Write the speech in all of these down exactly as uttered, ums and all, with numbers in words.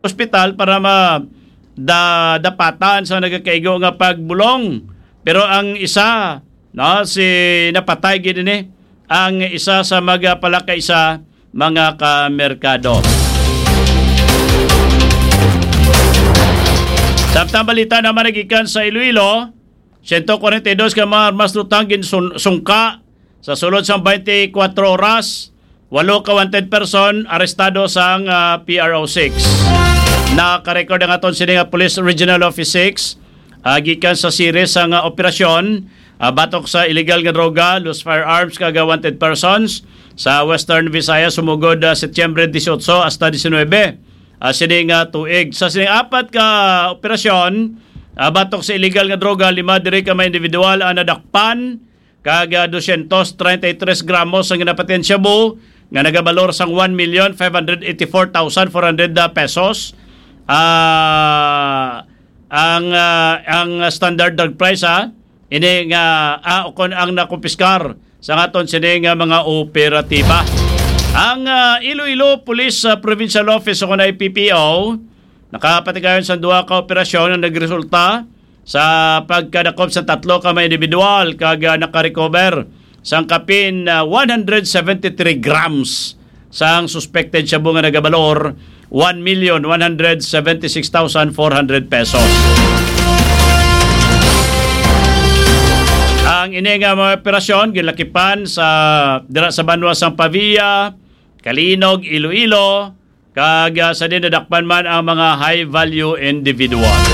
ospital para ma da dapatan sa nagakaigo nga pagbulong. Pero ang isa, no, si napatay gid ni ang isa sa mga palakaisa mga kamerkado. Samtang balita naman nagikan sa Iloilo, one forty-two ka mga armas lutang ginsungka sa sulod sa twenty-four oras, walo ka wanted person arestado sa uh, P R O six. Nakarecord ang aton sini nga Police Regional Office six, uh, gikan sa series ang uh, operasyon uh, batok sa illegal nga droga, loose firearms kaga wanted persons sa Western Visayas sumugod uh, Setyembre eighteen hasta nineteen. Uh, sini nga tuig. Sa sini apat ka operasyon, uh, batok sa illegal nga droga, lima diri ka mga individual ang nadakpan, kaga two hundred thirty-three gramos ang ginapatian shabu, nga nagabalor sang one million five hundred eighty-four thousand four hundred pesos. Uh, ang uh, ang standard drug price ha, ini nga uh, ukon ang nakumpiskar sa aton sini nga mga operatiba. Ang uh, Iloilo Police uh, Provincial Office o kunay P P O nakapatigayon sa duha ka operasyon na nagresulta sa pagkadakop sa tatlo ka mga individual kaga nakarecover sang kapin uh, one hundred seventy-three grams sang suspected shabu nga nagabalor one million one hundred seventy-six thousand four hundred pesos. Ang ini nga mga operasyon gilakipan sa dira sa Banwa sang Pavia, Kalinog, Iloilo, kag sa dinadakpan man ang mga high-value individuals.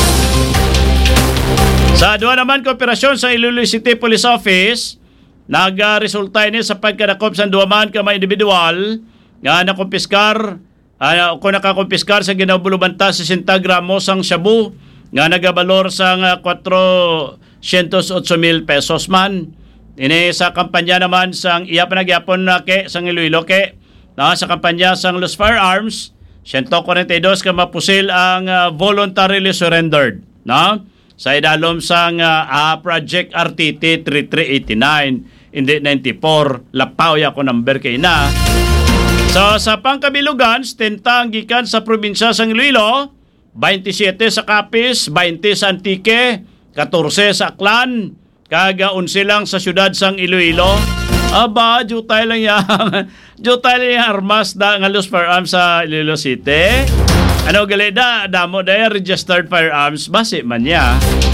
Sa duha naman ka operasyon sa Iloilo City Police Office, nagresulta ini sa pagkadakop sa duha man ka mga individual nga nakumpiskar, uh, kung nakakumpiskar sa ginabulubanta sa sixty gramos ang shabu nga nagabalor sang uh, four hundred eight mil pesos man. Ini sa kampanya naman sang iya panagyapon na ke sang Iloilo ke na sa kampanya sang loose firearms one forty-two ka mapusil ang uh, voluntarily surrendered na sa idalom sang uh, Project R T T thirty-three eighty-nine hindi ninety-four lapaw ya ko number kay na. So sa pangkabilugan tentang gikan sa probinsya sang Iloilo, twenty-seven sa Capiz, twenty sa Antique, fourteen sa Aklan, kaga unsi lang sa syudad sang Iloilo. Aba, jutay lang yang jutay lang yang armas da nga loose firearms sa Iloilo City. Ano gali da, damo da registered firearms, basi man ya.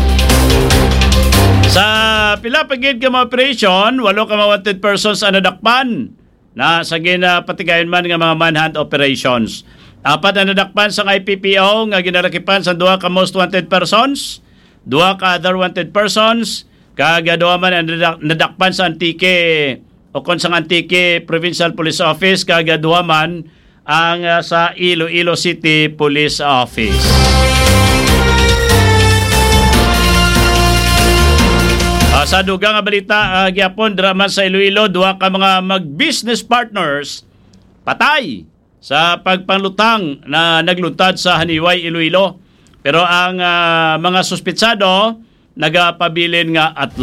Sa pila pagid ka mga operation, walo ka mga wanted persons ang nadakpan na sa ginapatigayon man nga mga manhunt operations. Apat na nadakpan sa I P P O nga ginarakipan sa duha ka most wanted persons, duha ka other wanted persons, kagaduha man ang nadakpan sa Antique o kon sa Antique Provincial Police Office, kagaduha man ang uh, sa Iloilo City Police Office. Uh, sa dugang nga balita, uh, gyapon draman sa Iloilo, duha ka mga mag-business partners patay sa pagpanlutang na nagluntad sa Haniway, Iloilo. Pero ang uh, mga suspitsado nagapabilin nga at